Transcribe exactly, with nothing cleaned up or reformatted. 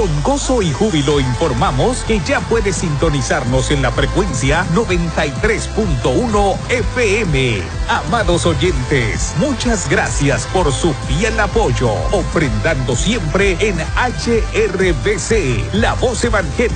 Con gozo y júbilo informamos que ya puedes sintonizarnos en la frecuencia noventa y tres punto uno F M. Amados oyentes, muchas gracias por su fiel apoyo, ofrendando siempre en H R B C, la voz evangélica